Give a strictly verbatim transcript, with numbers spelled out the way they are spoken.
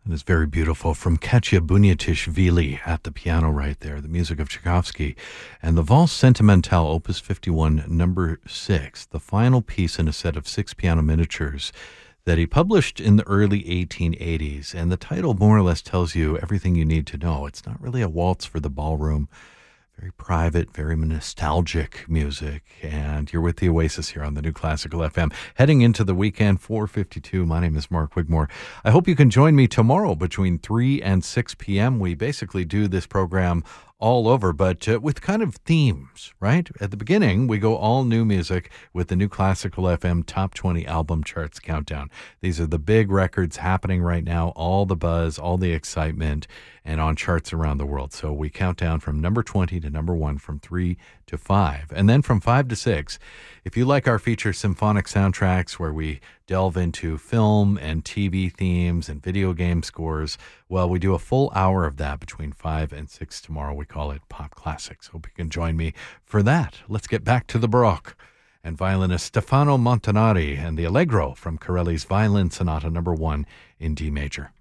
It is very beautiful from Katya Bunyatishvili at the piano right there, the music of Tchaikovsky, and the Valse Sentimentale, Opus fifty-one, number six, the final piece in a set of six piano miniatures that he published in the early eighteen eighties, and the title more or less tells you everything you need to know. It's not really a waltz for the ballroom. Very private, very nostalgic music, and you're with the Oasis here on the New Classical F M. Heading into the weekend, four fifty-two. My name is Mark Wigmore. I hope you can join me tomorrow between three and six p.m. We basically do this program all over, but uh, with kind of themes, right? At the beginning, we go all new music with the New Classical F M Top twenty Album Charts Countdown. These are the big records happening right now, all the buzz, all the excitement, and on charts around the world. So we count down from number twenty to number one, from three to five. And then from five to six, if you like our feature Symphonic Soundtracks, where we delve into film and T V themes and video game scores, well, we do a full hour of that between five and six tomorrow. We call it Pop Classics. Hope you can join me for that. Let's get back to the Baroque and violinist Stefano Montanari and the Allegro from Corelli's Violin Sonata number one in D major.